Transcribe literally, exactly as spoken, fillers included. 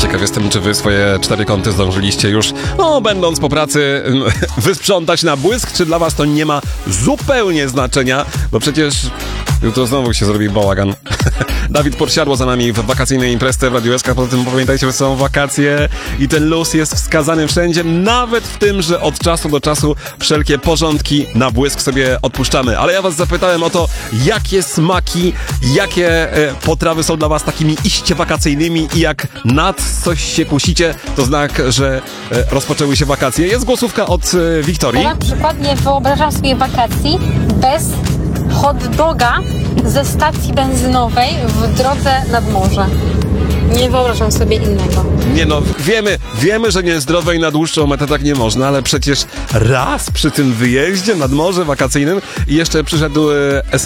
Ciekaw jestem, czy wy swoje cztery kąty zdążyliście już, no będąc po pracy, wysprzątać na błysk, czy dla was to nie ma zupełnie znaczenia, bo przecież jutro znowu się zrobi bałagan. Dawid Podsiadło za nami w wakacyjnej imprezie w Radiu S K. Poza tym pamiętajcie, że są wakacje i ten luz jest wskazany wszędzie, nawet w tym, że od czasu do czasu wszelkie porządki na błysk sobie odpuszczamy. Ale ja was zapytałem o to, jakie smaki, jakie e, potrawy są dla was takimi iście wakacyjnymi i jak nad coś się kusicie, to znak, że e, rozpoczęły się wakacje. Jest głosówka od e, Wiktorii. Ja na przykład nie wyobrażam sobie wakacji bez hot doga ze stacji benzynowej w drodze nad morze. Nie wyobrażam sobie innego. Nie no, wiemy, wiemy, że niezdrowe i na dłuższą metę tak nie można, ale przecież raz przy tym wyjeździe nad morze wakacyjnym i jeszcze przyszedł e,